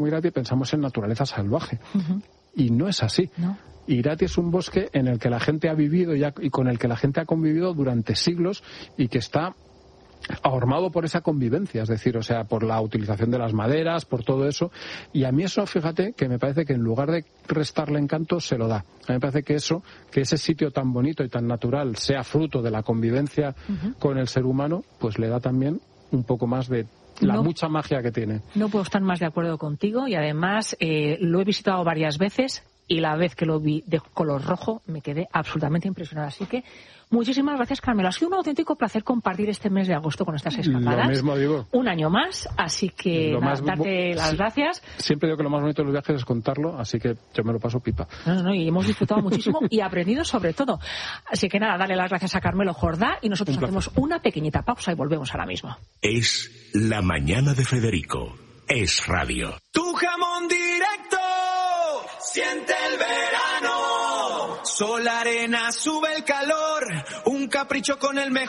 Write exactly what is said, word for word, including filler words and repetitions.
Irati pensamos en naturaleza salvaje. Uh-huh. Y no es así. No. Irati es un bosque en el que la gente ha vivido y, ha, y con el que la gente ha convivido durante siglos y que está ahormado por esa convivencia, es decir, o sea, por la utilización de las maderas, por todo eso. Y a mí eso, fíjate, que me parece que en lugar de restarle encanto, se lo da. A mí me parece que eso, que ese sitio tan bonito y tan natural sea fruto de la convivencia uh-huh. con el ser humano, pues le da también un poco más de la no, mucha magia que tiene. No puedo estar más de acuerdo contigo y además eh, lo he visitado varias veces y la vez que lo vi de color rojo me quedé absolutamente impresionada. Así que muchísimas gracias, Carmelo. Ha sido un auténtico placer compartir este mes de agosto con estas escapadas. Lo mismo digo. Un año más, así que nada, más, darte las sí, gracias. Siempre digo que lo más bonito de los viajes es contarlo, así que yo me lo paso pipa. No, no, no, y hemos disfrutado muchísimo y aprendido sobre todo. Así que nada, dale las gracias a Carmelo Jordá y nosotros un hacemos una pequeñita pausa y volvemos ahora mismo. Es La Mañana de Federico. Es radio. Tu jamón directo siente el verano. Sol, arena, sube el calor. Un capricho con el mejor.